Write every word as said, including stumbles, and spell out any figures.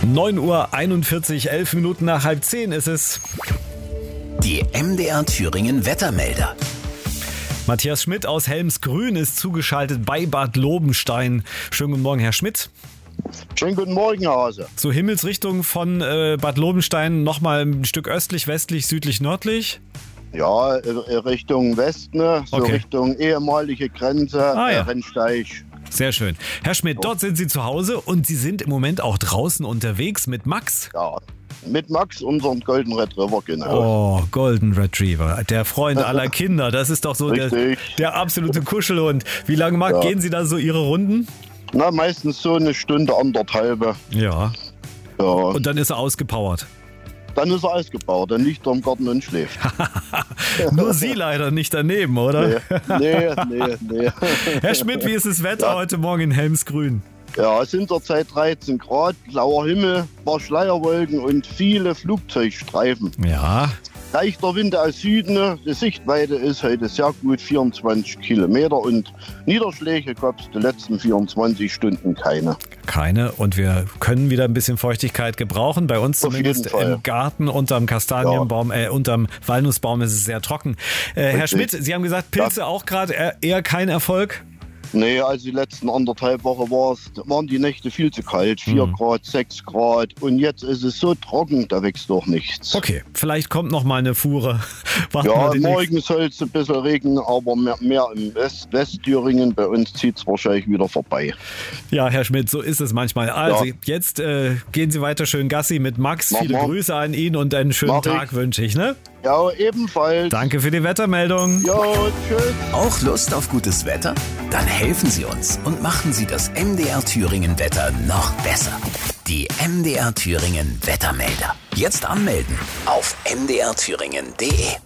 neun Uhr einundvierzig, elf Minuten nach halb zehn ist es. Die M D R Thüringen Wettermelder. Matthias Schmidt aus Helmsgrün ist zugeschaltet bei Bad Lobenstein. Schönen guten Morgen, Herr Schmidt. Schönen guten Morgen, Herr Hase. So Himmelsrichtung von äh, Bad Lobenstein nochmal ein Stück östlich, westlich, südlich, nördlich? Ja, Richtung Westen, ne? So Okay. Richtung ehemalige Grenze, Ah, ja. äh, Rennsteig. Sehr schön. Herr Schmidt, dort sind Sie zu Hause und Sie sind im Moment auch draußen unterwegs mit Max. Ja, mit Max, unserem Golden Retriever, genau. Oh, Golden Retriever, der Freund aller Kinder. Das ist doch so der, Richtig. der absolute Kuschelhund. Wie lange mag, Ja. gehen Sie da so Ihre Runden? Na, meistens so eine Stunde, anderthalbe. Ja. Ja. Und dann ist er ausgepowert. Dann ist er ausgebaut, dann liegt er im Garten und schläft. Nur Sie leider nicht daneben, oder? Nee, nee, nee, nee. Herr Schmidt, wie ist das Wetter Ja. heute Morgen in Helmsgrün? Ja, es sind zurzeit dreizehn Grad, blauer Himmel, paar Schleierwolken und viele Flugzeugstreifen. Ja, Leichter Wind aus Süden, die Sichtweite ist heute sehr gut, vierundzwanzig Kilometer und Niederschläge gab es die letzten vierundzwanzig Stunden keine. keine. Und wir können wieder ein bisschen Feuchtigkeit gebrauchen. Bei uns Auf zumindest jeden Fall. im Garten unterm Kastanienbaum, äh, unterm Walnussbaum ist es sehr trocken. Äh, Herr Richtig. Schmidt, Sie haben gesagt, Pilze auch gerade äh, eher kein Erfolg? Nee, also die letzten anderthalb Wochen war's, waren die Nächte viel zu kalt, vier Mhm. Grad, sechs Grad und jetzt ist es so trocken, da wächst doch nichts. Okay, vielleicht kommt noch mal eine Fuhre. Warten wir Ja, den morgen soll es ein bisschen regnen, aber mehr, mehr im West Westthüringen. Bei uns zieht es wahrscheinlich wieder vorbei. nächsten- Ja, Herr Schmidt, so ist es manchmal. Also Ja. jetzt äh, gehen Sie weiter schön Gassi mit Max. Mach Viele mal. Grüße an ihn und einen schönen Mach Tag ich. wünsche ich. Ne? Ja, ebenfalls. Danke für die Wettermeldung. Ja, tschüss. Auch Lust auf gutes Wetter? Dann helfen Sie uns und machen Sie das M D R Thüringen Wetter noch besser. Die M D R Thüringen Wettermelder. Jetzt anmelden auf m d r thüringen punkt d e.